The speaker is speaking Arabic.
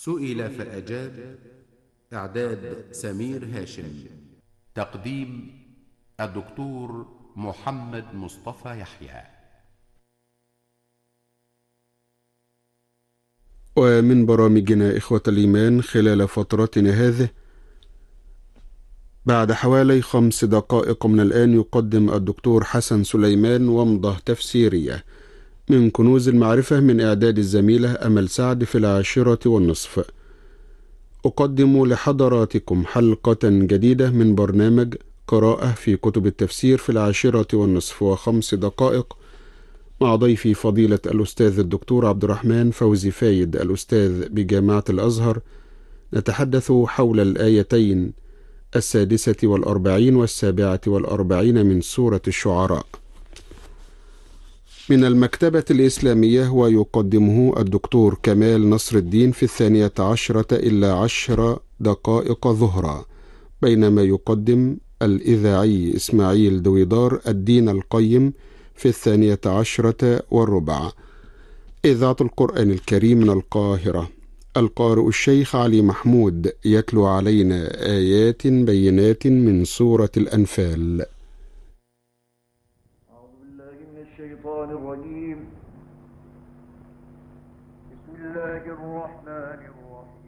سئل فأجاب. إعداد سمير هاشم. تقديم الدكتور محمد مصطفى يحيى. ومن برامجنا إخوة الإيمان خلال فترتنا هذه، بعد حوالي 5 دقائق من الآن يقدم الدكتور حسن سليمان ومضة تفسيرية من كنوز المعرفة من إعداد الزميلة أمل سعد في 10:30. أقدم لحضراتكم حلقة جديدة من برنامج قراءة في كتب التفسير في 10:30 و5 دقائق، مع ضيفي فضيلة الأستاذ الدكتور عبد الرحمن فوزي فايد، الأستاذ بجامعة الأزهر. نتحدث حول الآيتين 46 و47 من سورة الشعراء من المكتبة الإسلامية، ويقدمه الدكتور كمال نصر الدين في 12:10 ظهرا، بينما يقدم الإذاعي إسماعيل دويدار الدين القيم في 12:15. إذاعة القرآن الكريم من القاهرة. القارئ الشيخ علي محمود يتلو علينا آيات بينات من سورة الأنفال. أعوذ بالله من الشيطان الرجيم. بسم الله الرحمن الرحيم.